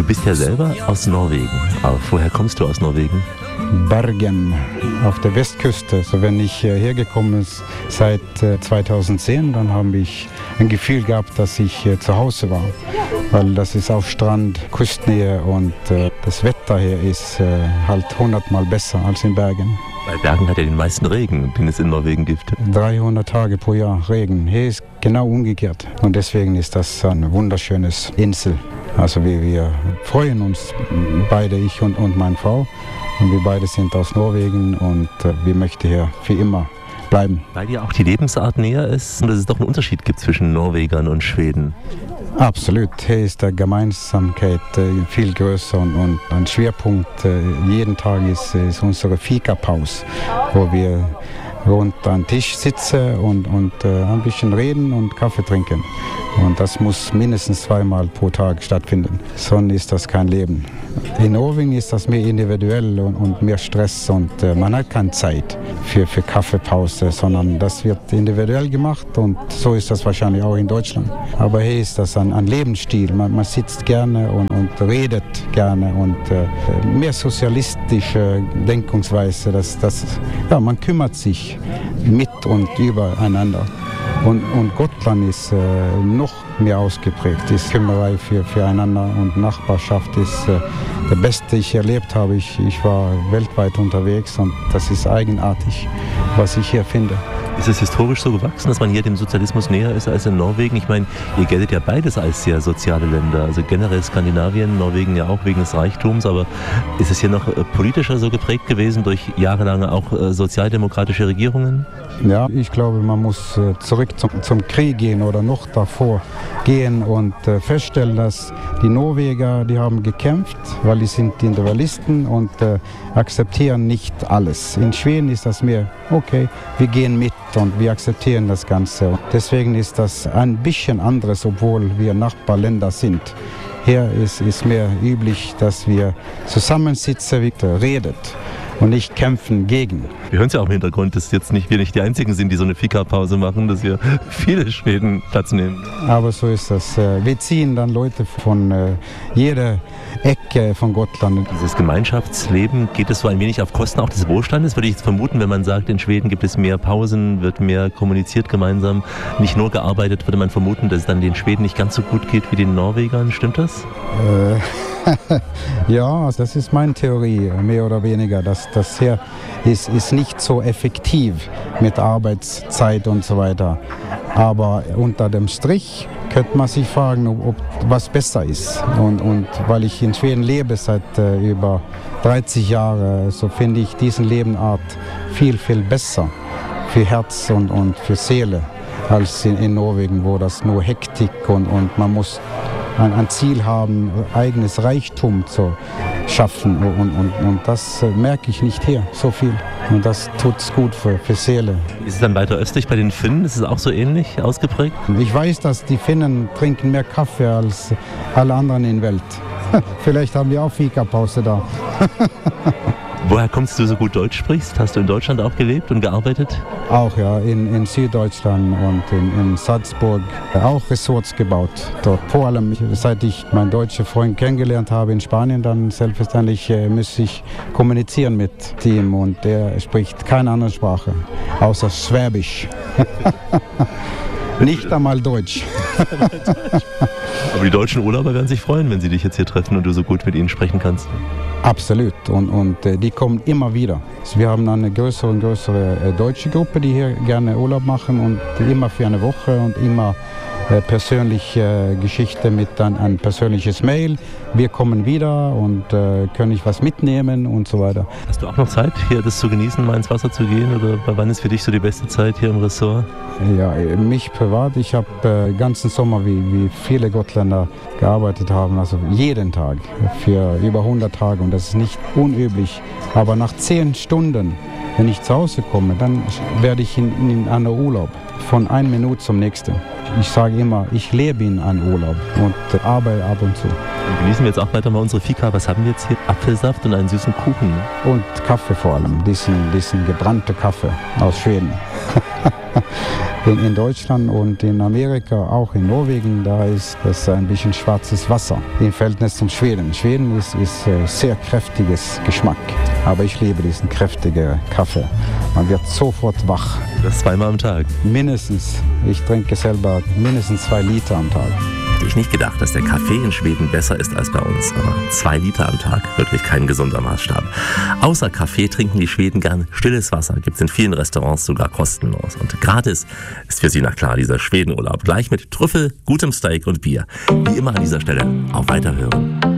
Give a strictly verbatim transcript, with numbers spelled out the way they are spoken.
bist ja selber aus Norwegen. Aber woher kommst du aus Norwegen? Bergen auf der Westküste. Also wenn ich hergekommen bin seit zweitausendzehn, dann habe ich ein Gefühl gehabt, dass ich zu Hause war. Weil das ist auf Strand, Küstennähe und das Wetter hier ist halt hundertmal besser als in Bergen. Weil Bergen hat ja den meisten Regen, den es in Norwegen gibt. dreihundert Tage pro Jahr Regen. Hier ist genau umgekehrt. Und deswegen ist das eine wunderschöne Insel. Also wir, wir freuen uns beide, ich und, und meine Frau. Und wir beide sind aus Norwegen und äh, wir möchten hier für immer bleiben. Weil dir auch die Lebensart näher ist und dass es doch einen Unterschied gibt zwischen Norwegern und Schweden. Absolut. Hier ist die Gemeinsamkeit äh, viel größer und, und ein Schwerpunkt äh, jeden Tag ist, ist unsere Fika-Pause, wo wir rund am Tisch sitzen und, und äh, ein bisschen reden und Kaffee trinken. Und das muss mindestens zweimal pro Tag stattfinden. Sonst ist das kein Leben. In Norwegen ist das mehr individuell und, und mehr Stress und äh, man hat keine Zeit für, für Kaffeepause, sondern das wird individuell gemacht und so ist das wahrscheinlich auch in Deutschland. Aber hier ist das ein, ein Lebensstil. Man, man sitzt gerne und, und redet gerne und äh, mehr sozialistische Denkungsweise. Das, das, ja, man kümmert sich mit und übereinander. Und, und Gotland ist äh, noch mehr ausgeprägt. Die Kümmerei für, füreinander und Nachbarschaft ist äh, das Beste, ich erlebt habe. Ich, ich war weltweit unterwegs und das ist eigenartig, was ich hier finde. Ist es historisch so gewachsen, dass man hier dem Sozialismus näher ist als in Norwegen? Ich meine, ihr geltet ja beides als sehr soziale Länder. Also generell Skandinavien, Norwegen ja auch wegen des Reichtums. Aber ist es hier noch politischer so geprägt gewesen durch jahrelange auch sozialdemokratische Regierungen? Ja, ich glaube, man muss zurück zum, zum Krieg gehen oder noch davor gehen und feststellen, dass die Norweger, die haben gekämpft, weil die sind Individualisten und äh, akzeptieren nicht alles. In Schweden ist das mehr, okay, wir gehen mit und wir akzeptieren das Ganze. Und deswegen ist das ein bisschen anderes, obwohl wir Nachbarländer sind. Hier ist es mehr üblich, dass wir zusammensitzen, reden und nicht kämpfen gegen. Wir hören es ja auch im Hintergrund, dass jetzt nicht wir nicht die Einzigen sind, die so eine Fika-Pause machen, dass wir viele Schweden Platz nehmen. Aber so ist das. Wir ziehen dann Leute von jeder Ecke von Gotland. Dieses Gemeinschaftsleben, geht es so ein wenig auf Kosten auch des Wohlstandes? Würde ich jetzt vermuten, wenn man sagt, in Schweden gibt es mehr Pausen, wird mehr kommuniziert gemeinsam, nicht nur gearbeitet, würde man vermuten, dass es dann den Schweden nicht ganz so gut geht wie den Norwegern. Stimmt das? Äh. Ja, das ist meine Theorie, mehr oder weniger. Das, das hier ist, ist nicht so effektiv mit Arbeitszeit und so weiter. Aber unter dem Strich könnte man sich fragen, ob, ob was besser ist. Und, und weil ich in Schweden lebe seit äh, über dreißig Jahren, so finde ich diesen Lebensart viel, viel besser für Herz und, und für Seele als in, in Norwegen, wo das nur Hektik und, und man muss ein, ein Ziel haben, eigenes Reichtum zu schaffen. Und, und, und das merke ich nicht hier so viel. Und das tut es gut für, für Seele. Ist es dann weiter östlich bei den Finnen? Ist es auch so ähnlich ausgeprägt? Ich weiß, dass die Finnen trinken mehr Kaffee als alle anderen in der Welt. Vielleicht haben wir auch Fika-Pause da. Woher kommst du so gut Deutsch sprichst? Hast du in Deutschland auch gelebt und gearbeitet? Auch ja, in, in Süddeutschland und in, in Salzburg auch Ressorts gebaut. Dort. Vor allem, seit ich meinen deutschen Freund kennengelernt habe in Spanien, dann selbstverständlich äh, muss ich kommunizieren mit ihm und der spricht keine andere Sprache, außer Schwäbisch. Nicht einmal Deutsch. Aber die deutschen Urlauber werden sich freuen, wenn sie dich jetzt hier treffen und du so gut mit ihnen sprechen kannst. Absolut. Und, und äh, die kommen immer wieder. Also wir haben eine größere und größere äh, deutsche Gruppe, die hier gerne Urlaub machen und immer für eine Woche und immer äh, persönliche äh, Geschichte mit ein, ein persönliches Mail. Wir kommen wieder und äh, können ich was mitnehmen und so weiter. Hast du auch noch Zeit, hier das zu genießen, mal ins Wasser zu gehen? Oder wann ist für dich so die beste Zeit hier im Ressort? Ja, mich privat, ich habe äh, ganzen Sommer, wie, wie viele Gottländer gearbeitet haben, also jeden Tag für über hundert Tage und das ist nicht unüblich. Aber nach zehn Stunden, wenn ich zu Hause komme, dann werde ich in, in einen Urlaub von einer Minute zum nächsten. Ich sage immer, ich lebe in einem Urlaub und arbeite ab und zu. Dann genießen wir jetzt auch weiter mal unsere Fika. Was haben wir jetzt hier? Apfelsaft und einen süßen Kuchen. Ne? Und Kaffee vor allem, diesen, diesen gebrannten Kaffee aus Schweden. in, in Deutschland und in Amerika, auch in Norwegen, da ist das ein bisschen schwarzes Wasser im Verhältnis zum Schweden. Schweden ist, ist äh, sehr kräftiges Geschmack, aber ich liebe diesen kräftigen Kaffee. Man wird sofort wach. Das zweimal am Tag? Mindestens. Ich trinke selber mindestens zwei Liter am Tag. Hätte ich nicht gedacht, dass der Kaffee in Schweden besser ist als bei uns. Aber zwei Liter am Tag, wirklich kein gesunder Maßstab. Außer Kaffee trinken die Schweden gern stilles Wasser. Gibt es in vielen Restaurants sogar kostenlos. Und gratis ist für sie, na klar, dieser Schwedenurlaub. Gleich mit Trüffel, gutem Steak und Bier. Wie immer an dieser Stelle auf Weiterhören.